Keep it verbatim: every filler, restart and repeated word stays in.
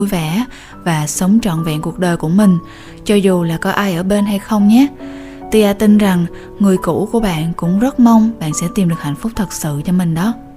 vui vẻ và sống trọn vẹn cuộc đời của mình, cho dù là có ai ở bên hay không nhé. Tia tin rằng người cũ của bạn cũng rất mong bạn sẽ tìm được hạnh phúc thật sự cho mình đó.